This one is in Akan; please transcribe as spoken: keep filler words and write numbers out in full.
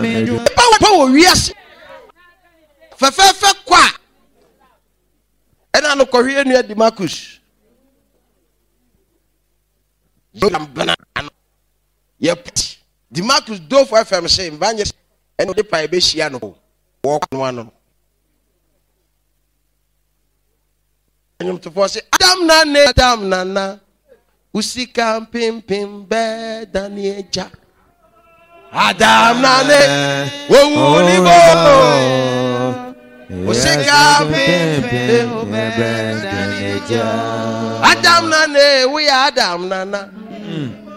Power power wiase. Fe fe fe kwa. Ena no kohwe nua Demarcus. Yep. Demarcus do for F M say mbanye eno de pa be hia no. Wo no ano. Anyum to for say Adam na ne Adam na na. Usika pim pim be danieja. Adam na ne wo ni bo. Usika pim pim be danieja. Adam na ne we Adam na na.